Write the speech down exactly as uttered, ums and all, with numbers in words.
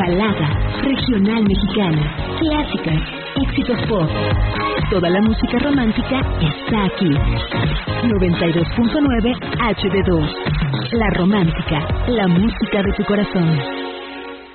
balada, regional mexicana, clásicas, éxitos pop. Toda la música romántica está aquí. noventa y dos punto nueve H D dos. La Romántica, la música de tu corazón.